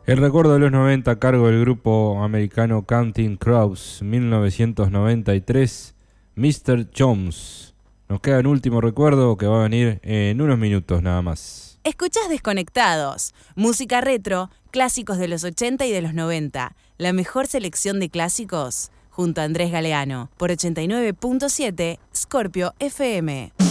El recuerdo de los 90 a cargo del grupo americano Counting Crows, 1993, Mr. Jones. Nos queda un último recuerdo que va a venir en unos minutos nada más. Escuchás Desconectados, música retro, clásicos de los 80 y de los 90. La mejor selección de clásicos, junto a Andrés Galeano, por 89.7 Scorpio FM.